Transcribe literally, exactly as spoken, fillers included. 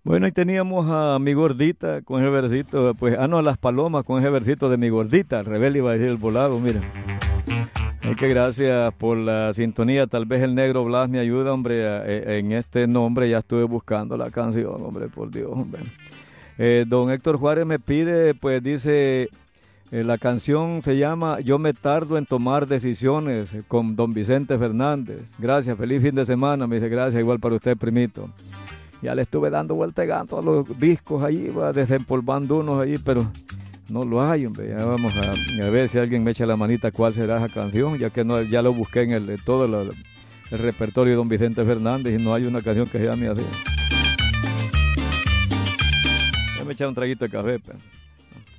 Bueno, y teníamos a mi gordita con ese versito, pues, ah, no, a las palomas con ese versito de mi gordita, al revés le iba a decir el volado, mira. Es que gracias por la sintonía, tal vez el negro Blas me ayuda, hombre, a- e- en este nombre ya estuve buscando la canción, hombre, por Dios, hombre. Eh, don Héctor Juárez me pide, pues dice, eh, la canción se llama Yo me tardo en tomar decisiones eh, con don Vicente Fernández. Gracias, feliz fin de semana, me dice, gracias, igual para usted, primito. Ya le estuve dando vuelta de gato a los discos ahí, va desempolvando unos ahí, pero no lo hay, hombre. Ya vamos a, a ver si alguien me echa la manita cuál será esa canción, ya que no, ya lo busqué en el, en todo el, el repertorio de don Vicente Fernández y no hay una canción que se llame así. Ya me echa un traguito de café, pues.